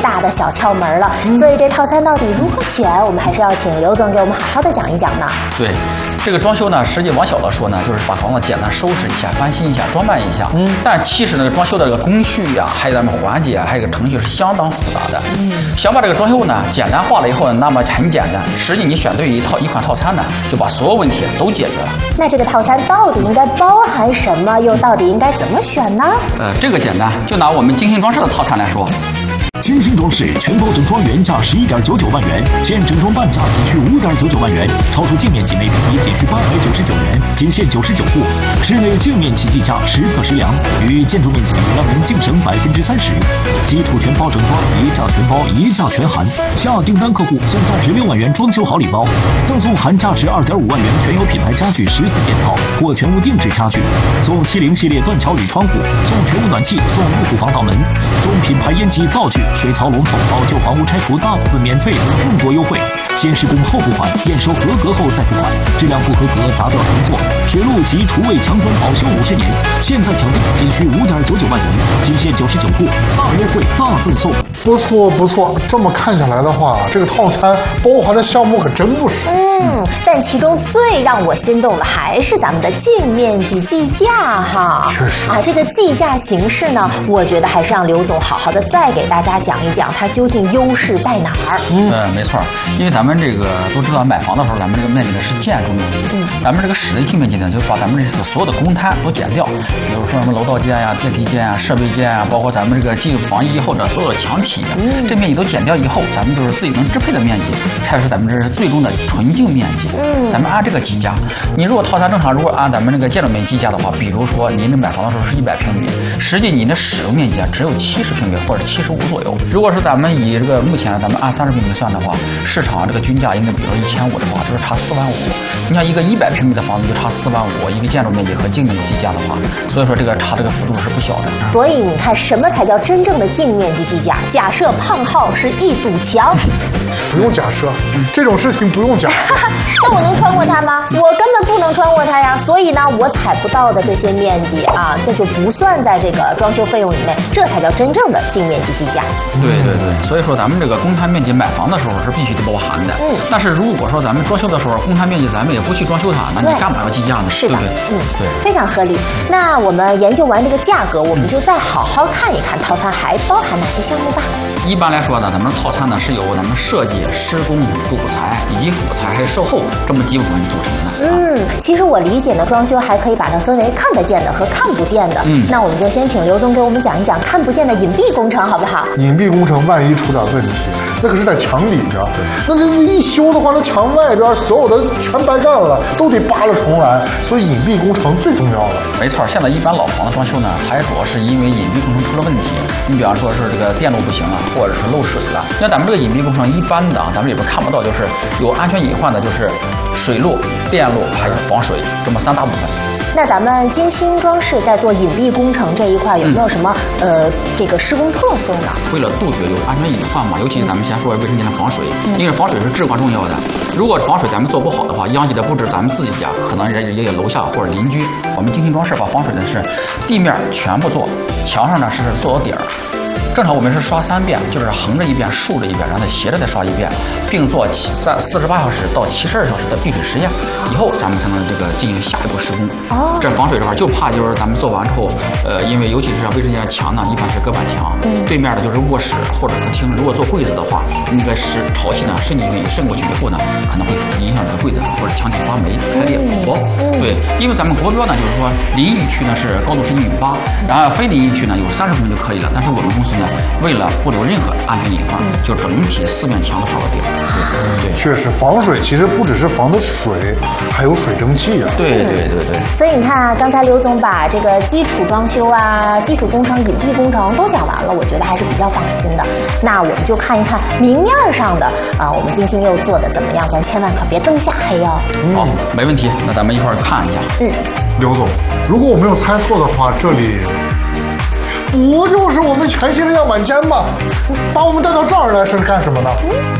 大的小窍门了。所以这套餐到底如何选，我们还是要请刘总给我们好好的讲一讲呢。 对，这个装修呢，实际往小了说呢，就是把房子简单收拾一下、翻新一下、装扮一下。但其实呢，装修的这个工序呀，还有咱们环节，还有个程序是相当复杂的。想把这个装修呢简单化了以后呢，那么很简单，实际你选对一款套餐呢，就把所有问题都解决了。 那这个套餐到底应该包含什么？又到底应该怎么选呢？ 这个简单，就拿我们精心装饰的套餐来说。 精心装饰全包整装原价11.99万元，现整装半价仅需5.99万元，超出净面积每平米仅需899元，仅限99户。室内净面积计价实测实量，与建筑面积比让人净省30%。基础全包整装，一价全包，一价全含。下订单客户送价值6万元装修好礼包，赠送含价值2.5万元全有品牌家具14件套或全屋定制家具，送70系列断桥铝窗户，送全屋暖气，送入户防盗门，送品牌烟机灶具、水槽龙头，老旧房屋拆除大部分免费，众多优惠。先施工后付款，验收合格后再付款，质量不合格砸掉重做。水路及厨卫墙砖保修50年，现在抢订仅需5.99万元，仅限99户，大优惠大赠送。 不错不错，这么看下来的话，这个套餐包含的项目可真不少。 但其中最让我心动的还是咱们的净面积计价哈。 确实这个计价形式呢，我觉得还是让刘总好好的再给大家讲一讲它究竟优势在哪儿。 没错，因为咱们这个都知道，买房的时候咱们这个面积呢是建筑面积，咱们这个室内净面积呢就把咱们这所有的公摊都减掉，比如说什么楼道间呀、电梯间呀、设备间呀，包括咱们这个进防疫或者所有的墙体这面积都减掉以后，咱们就是自己能支配的面积，才是咱们这是最终的纯净面积。咱们按这个计价。你如果套餐正常，如果按咱们这个建筑面积计价的话，比如说您这买房的时候是100平米，实际你的使用面积只有70平米或者75左右。如果是咱们以这个目前咱们按30平米算的话，市场这个均价应该比如1500的话，就是差4万5。你像一个100平米的房子就差4万5，一个建筑面积和净面积计价的话，所以说这个差这个幅度是不小的。 所以你看，什么才叫真正的净面积计价？假设胖号是一堵墙， 不用假设，这种事情不用假设。 那我能穿过它吗？我根本不能穿过它呀。所以呢，我踩不到的这些面积那就不算在这个装修费用以内，这才叫真正的净面积计价。 对，所以说咱们这个公摊面积买房的时候是必须得包含的。但是如果说咱们装修的时候公摊面积咱们也不去装修它，那你干嘛要计价呢？ 是的， 对不对？对， 非常合理。那我们研究完这个价格，我们就再好好看一看套餐还包含哪些项目吧。 一般来说呢，咱们套餐呢是由咱们设计、施工、主辅材以及辅材还有售后这么几部分组成的。 其实我理解呢，装修还可以把它分为看得见的和看不见的。那我们就先请刘总给我们讲一讲看不见的隐蔽工程，好不好？ 隐蔽工程万一出点问题，那可是在墙里边，那这一修的话，那墙外边所有的全白干了，都得扒了重来。所以隐蔽工程最重要了。 没错，现在一般老房的装修呢，还主要是因为隐蔽工程出了问题。你比方说是这个电路不行了，或者是漏水了。像咱们这个隐蔽工程一般的咱们里边看不到，就是有安全隐患的，就是水路、电路还是防水，这么3大部分。 那咱们精心装饰在做隐蔽工程这一块有没有什么这个施工特色呢？ 为了杜绝有安全隐患嘛，尤其咱们先说卫生间的防水，因为防水是至关重要的。如果防水咱们做不好的话，殃及的不止咱们自己家，可能也有楼下或者邻居。我们精心装饰把防水的是地面全部做，墙上呢是做到底儿。正常我们是刷3遍，就是横着一遍、竖着一遍，然后再斜着再刷一遍，并做48小时到72小时的闭水实验，以后咱们才能这个进行下一步施工。这防水的话，就怕就是咱们做完之后，因为尤其是卫生间墙呢，一般是隔板墙，对面的就是卧室或者客厅。如果做柜子的话，那个潮气呢渗过去以后呢，可能会影响这个柜子或者墙体发霉、开裂、破。对，因为咱们国标呢，就是说淋浴区呢是高度是1.8米，然后非淋浴区呢有30公分就可以了。但是我们公司呢，为了不留任何安全隐患，就整体4面墙都刷到底了。对， 确实防水其实不只是防的水，还有水蒸气啊。 对。 所以你看，刚才刘总把这个基础装修基础工程、隐蔽工程都讲完了，我觉得还是比较放心的。那我们就看一看明面上的我们精心又做的怎么样，咱千万可别灯下黑哦。 好，没问题。那咱们一块儿看一下。 刘总，如果我没有猜错的话，这里不就是我们全新的样板间吗？把我们带到这儿来是干什么呢？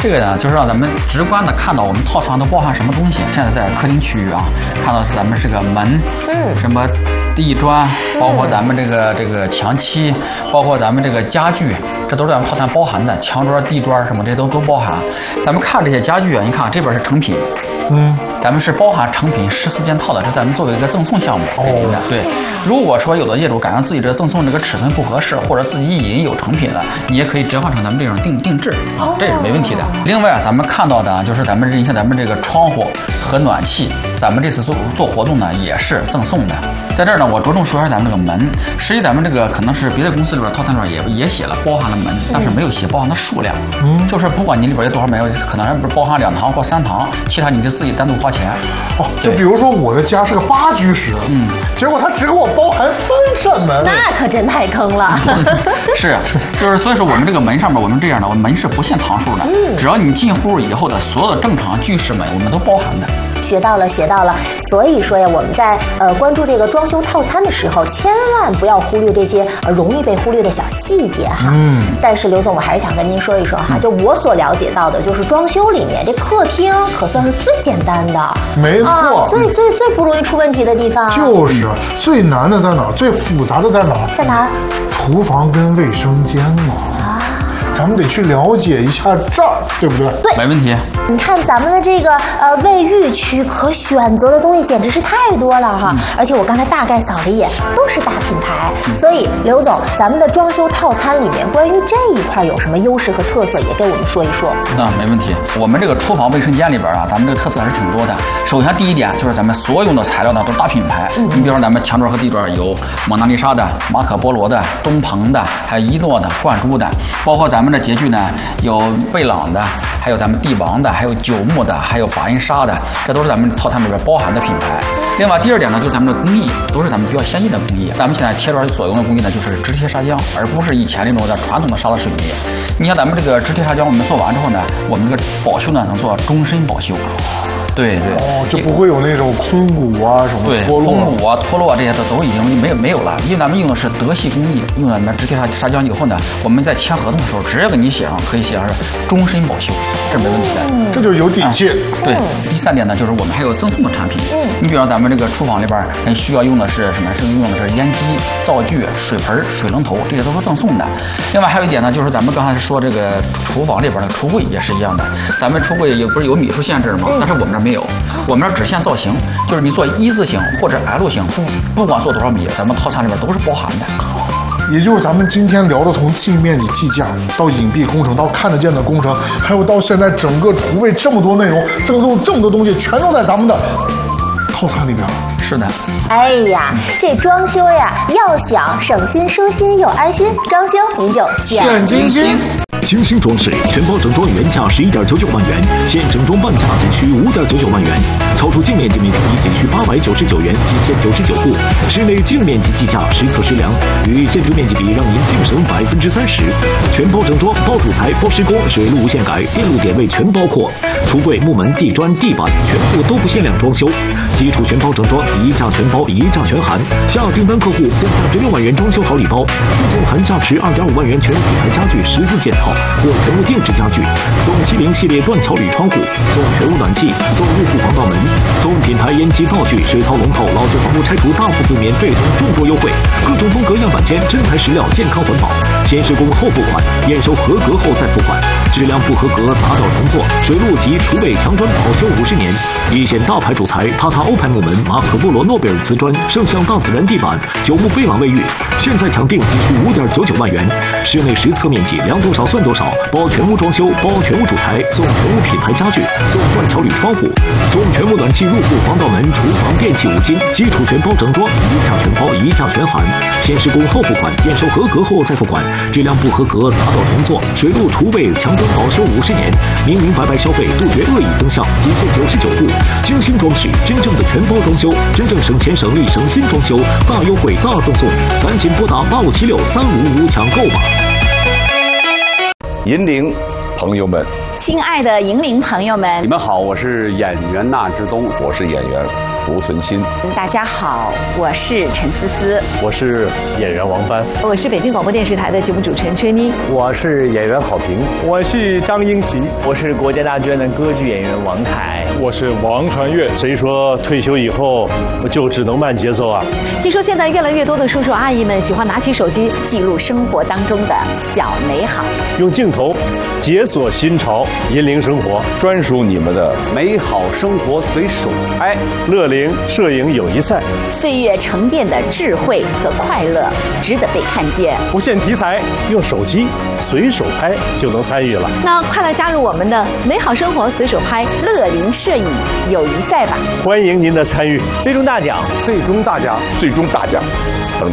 这个呢，就是让咱们直观的看到我们套餐都包含什么东西。现在在客厅区域啊，看到咱们这个门，什么地砖，包括咱们这个墙漆，包括咱们这个家具，这都是咱们套餐包含的，墙砖、地砖什么这些都包含。咱们看这些家具啊，你看这边是成品，咱们是包含成品14件套的，这是咱们作为一个赠送项目给您的。对，如果说有的业主感觉自己这个赠送这个尺寸不合适，或者自己已经有成品了，你也可以折换成咱们这种定制啊，这是没问题的。另外咱们看到的就是咱们这个窗户和暖气，咱们这次做活动呢也是赠送的。在这儿呢，我着重说一下咱们这个门。实际咱们这个可能是别的公司里边套餐里边也写了包含了门，但是没有写包含的数量。就是不管你里边有多少门，可能不是包含2堂或3堂，其他你就自己单独花钱。 就比如说我的家是个8居室，结果他只给我包含3扇门， 那可真太坑了。 是，就是所以说我们这个门上面我们这样的，我们门是不限堂数的，只要你进户以后的所有的正常居室门，我们都包含的。 学到了。所以说呀，我们在关注这个装修套餐的时候，千万不要忽略这些容易被忽略的小细节哈。但是刘总，我还是想跟您说一说哈，就我所了解到的，就是装修里面这客厅可算是最简单的， 没错， 最不容易出问题的地方。 就是最难的在哪儿？最复杂的在哪儿？ 在哪儿？ 厨房跟卫生间嘛。咱们得去了解一下这儿，对不对？ 对， 没问题。 你看咱们的这个卫浴区可选择的东西简直是太多了哈，而且我刚才大概扫了一眼，都是大品牌。所以刘总，咱们的装修套餐里面关于这一块有什么优势和特色，也给我们说一说。 那没问题。我们这个厨房卫生间里边啊，咱们这个特色还是挺多的。首先第一点就是咱们所用的材料呢都是大品牌，你比如说咱们墙砖和地砖有蒙娜丽莎的、马可波罗的、东鹏的，还有一诺的、冠珠的，包括咱们的洁具呢有贝朗的，还有咱们帝王的，还有九牧的，还有法印纱的，这都是咱们套餐里边包含的品牌。另外第二点呢，就是咱们的工艺都是咱们比较先进的工艺。咱们现在贴砖所用的工艺呢，就是直贴砂浆，而不是以前那种的传统的砂拉水泥。你像咱们这个直贴砂浆，我们做完之后呢，我们这个保修呢能做终身保修。对对， 就不会有那种空鼓啊什么脱落， 空鼓啊脱落这些都已经没有了，因为咱们用的是德系工艺，用了咱们直贴砂浆以后呢，我们在签合同的时候直接给你写上，可以写上是终身保修，这没问题的， 这就是有底气。 对，第三点呢，就是我们还有赠送的产品，你比如咱们这个厨房里边需要用的是什么？是用的是烟机、灶具、水盆、水龙头，这些都是赠送的。另外还有一点呢，就是咱们刚才说这个厨房里边的橱柜也是一样的，咱们橱柜也不是有米数限制吗？但是我们这没有，我们这只限造型，就是你做一字形或者 L 型，不管做多少米，咱们套餐里边都是包含的。 也就是咱们今天聊的，从净面积计价到隐蔽工程，到看得见的工程，还有到现在整个厨卫这么多内容，赠送这么多东西，全都在咱们的套餐里边。 是的。 哎呀，这装修呀，要想省心、舒心又安心，装修您就选金星。 精心装饰全包整装原价11.99万元，现整装半价仅需5.99万元，超出净面积每平米仅需899元，仅限99户。室内净面积计价实测实量，与建筑面积比让您净省30%。全包整装，包主材、包施工、水路无限改，电路点位全包括。橱柜、木门、地砖、地板全部都不限量装修。基础全包整装，一价全包，一价全含。下订单客户送价值6万元装修好礼包，附送含价值2.5万元全品牌家具14件套或全屋定制家具，送70系列断桥铝窗户，送全屋暖气，送入户防盗门，送品牌烟机、灶具、水槽龙头、老旧房屋拆除大部分免费等众多优惠，各种风格样板间，真材实料，健康环保，先施工后付款，验收合格后再付款，质量不合格砸掉重做，水路及厨卫墙砖保修50年，一线大牌主材塔塔欧派木门、马可波罗诺贝尔瓷砖、圣象大自然地板、九牧贝朗卫浴，现在抢订仅需5.99万元，室内实测面积量多少算多少，包全屋装修，包全屋主材，送全屋品牌家具，送断桥铝窗户，送全屋暖气入户防盗门，厨房电器5金，基础全包整装，一价全包，一价全含，先施工后付款，验收合格后再付款，质量不合格砸掉重做，水路厨卫墙砖保修50年，明明白白消费，杜绝恶意增项，仅限99户，精心装饰，真正的全包装修，真正省钱省力省心装修，大优惠大赠送，赶紧拨打85763555抢购吧！ 银铃朋友们， 亲爱的银铃朋友们， 你们好，我是演员纳之东， 我是演员胡存新。 大家好，我是陈思思， 我是演员王帆， 我是北京广播电视台的节目主持人崔妮， 我是演员郝平， 我是张英奇， 我是国家大剧院的歌剧演员王凯， 我是王传岳。 谁说退休以后就只能慢节奏啊？ 听说现在越来越多的叔叔阿姨们喜欢拿起手机记录生活当中的小美好， 用镜头解锁新潮，引领生活， 专属你们的美好生活随手拍。 乐龄摄影友谊赛， 岁月沉淀的智慧和快乐值得被看见。 不限题材， 用手机随手拍就能参与了。 那快来加入我们的美好生活随手拍乐龄摄影友谊赛吧！ 欢迎您的参与， 最终大奖， 最终大奖，最终大奖，等